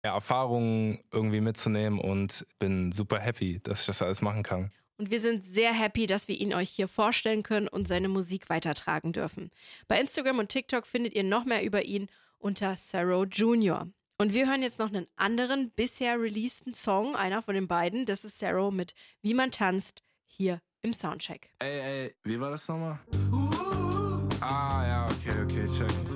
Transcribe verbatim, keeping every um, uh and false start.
ja, Erfahrungen irgendwie mitzunehmen und bin super happy, dass ich das alles machen kann. Und wir sind sehr happy, dass wir ihn euch hier vorstellen können und seine Musik weitertragen dürfen. Bei Instagram und TikTok findet ihr noch mehr über ihn unter Saro Junior Und wir hören jetzt noch einen anderen bisher releaseden Song, einer von den beiden. Das ist Saro mit Wie man tanzt, hier im Soundcheck. Ey, ey, wie war das nochmal? Ah, ja, okay, okay, check.